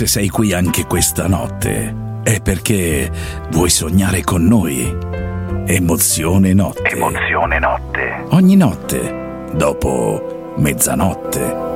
se sei qui anche questa notte è perché vuoi sognare con noi. Emozione Notte. Emozione Notte. Ogni notte, dopo mezzanotte.